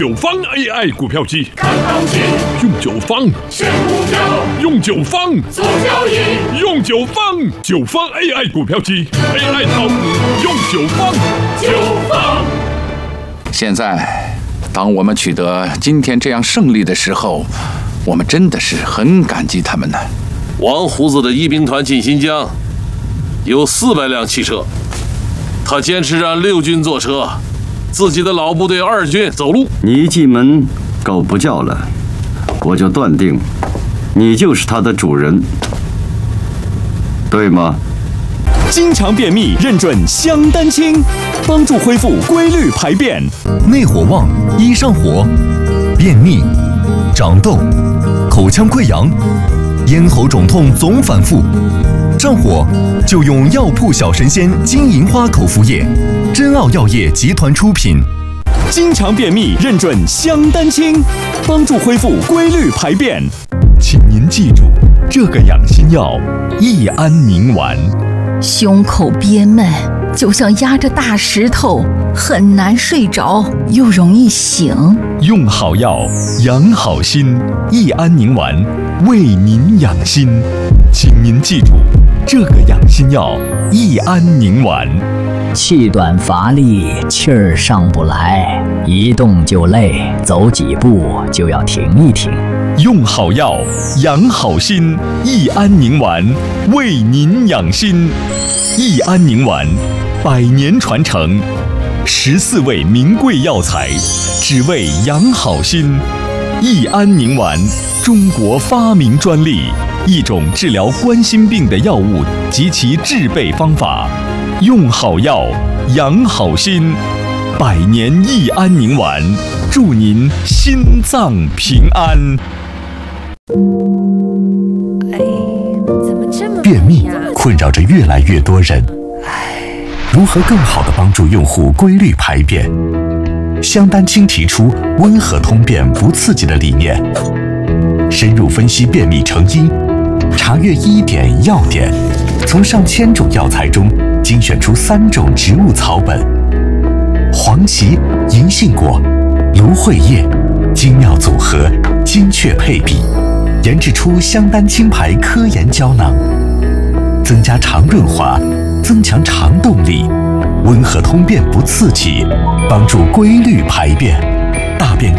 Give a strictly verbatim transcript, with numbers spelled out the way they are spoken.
九方 A I 股票机， 看行情， 用九方选股票， 用九方做交易， 用九方九方 A I 股票机 ，A I 炒股用九方九方。 现在，当我们取得今天这样胜利的时候，我们真的是很感激他们呢。 王胡子的义兵团进新疆，有四百辆汽车，他坚持让六军坐车，自己的老部队二军走路。 你一进门，狗不叫了，我就断定，你就是它的主人，对吗？ 经常便秘认准香丹清，帮助恢复规律排便。 内火旺，一上火，便秘、长痘、口腔溃疡、咽喉肿痛总反复，上火就用药铺小神仙金银花口服液，真奥药业集团出品。 经常便秘认准香丹清，帮助恢复规律排便。 请您记住这个养心药益安宁丸。 胸口憋闷，就像压着大石头，很难睡着，又容易醒。 用好药，养好心，益安宁丸为您养心。请您记住这个养心药益安宁丸。 气短乏力，气儿上不来，一动就累，走几步就要停一停。 用好药，养好心，益安宁丸为您养心。益安宁丸，百年传承，十四味名贵药材，只为养好心。益安宁丸，中国发明专利，一种治疗冠心病的药物及其制备方法。用好药，养好心，百年益安宁丸，祝您心脏平安。便秘困扰着越来越多人，如何更好地帮助用户规律排便？香丹清提出温和通便不刺激的理念，深入分析便秘成因，查阅医典药典，从上千种药材中精选出三种植物草本：黄芪、银杏果、芦荟叶，精妙组合，精确配比，研制出香丹清牌科研胶囊，增加肠润滑，增强肠动力，温和通便不刺激，帮助规律排便，大便